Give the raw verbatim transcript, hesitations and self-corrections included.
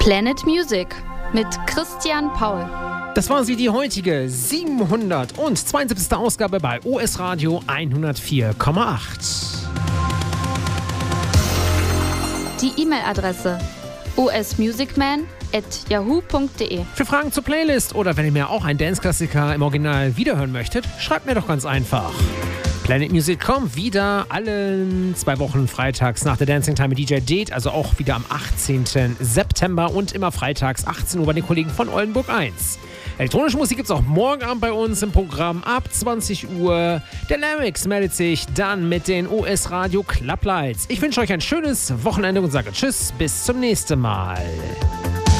Planet Music mit Christian Paul. Das war sie, die heutige siebenhundertzweiundsiebzigste Ausgabe bei O S Radio hundertvier Komma acht. Die E-Mail-Adresse osmusicman at yahoo punkt de. Für Fragen zur Playlist oder wenn ihr mir auch einen Dance-Klassiker im Original wiederhören möchtet, schreibt mir doch ganz einfach. Planet Music kommt wieder alle zwei Wochen freitags nach der Dancing Time mit D J Date, also auch wieder am achtzehnten September und immer freitags achtzehn Uhr bei den Kollegen von Oldenburg eins. Elektronische Musik gibt es auch morgen Abend bei uns im Programm ab zwanzig Uhr. Der Larix meldet sich dann mit den O S Radio Clublights. Ich wünsche euch ein schönes Wochenende und sage Tschüss, bis zum nächsten Mal.